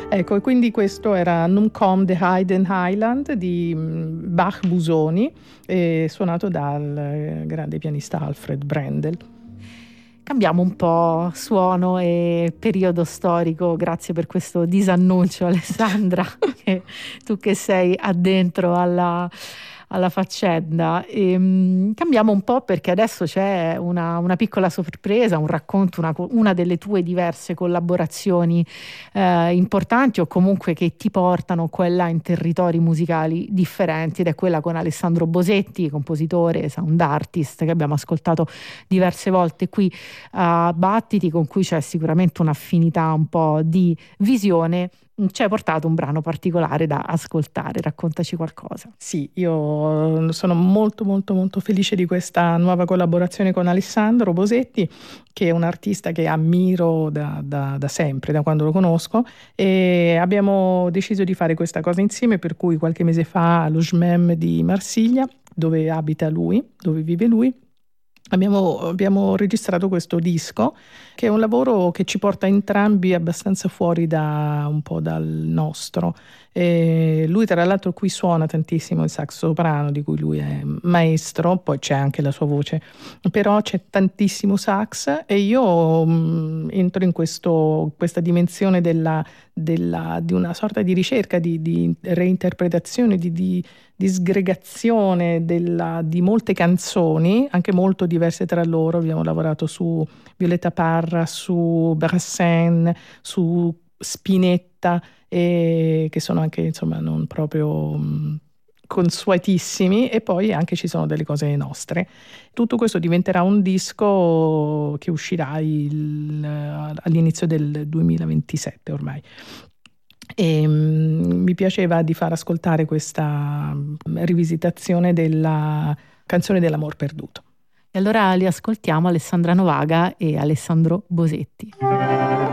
Ecco, e quindi questo era Nun kom de Heiden Highland di Bach-Busoni, suonato dal grande pianista Alfred Brendel. Cambiamo un po' suono e periodo storico, grazie per questo disannuncio Alessandra, tu che sei addentro alla faccenda. Cambiamo un po' perché adesso c'è una piccola sorpresa, un racconto, una delle tue diverse collaborazioni importanti o comunque che ti portano qua e là in territori musicali differenti, ed è quella con Alessandro Bosetti, compositore, sound artist che abbiamo ascoltato diverse volte qui a Battiti, con cui c'è sicuramente un'affinità, un po' di visione. Ci hai portato un brano particolare da ascoltare, raccontaci qualcosa. Sì, io sono molto molto molto felice di questa nuova collaborazione con Alessandro Bosetti, che è un artista che ammiro da sempre, da quando lo conosco, e abbiamo deciso di fare questa cosa insieme, per cui qualche mese fa allo SMEM di Marsiglia, dove abita lui, dove vive lui, abbiamo registrato questo disco, che è un lavoro che ci porta entrambi abbastanza fuori un po' dal nostro. E lui tra l'altro qui suona tantissimo il sax soprano, di cui lui è maestro, poi c'è anche la sua voce, però c'è tantissimo sax, e io entro in questa dimensione di una sorta di ricerca, di reinterpretazione, di sgregazione di molte canzoni, anche molto diverse tra loro. Abbiamo lavorato su Violetta Parra, su Brassens, su Spinetta, che sono anche insomma non proprio consuetissimi, e poi anche ci sono delle cose nostre. Tutto questo diventerà un disco che uscirà all'inizio del 2027 ormai. E mi piaceva di far ascoltare questa rivisitazione della canzone dell'amor perduto. E allora li ascoltiamo, Alessandra Novaga e Alessandro Bosetti.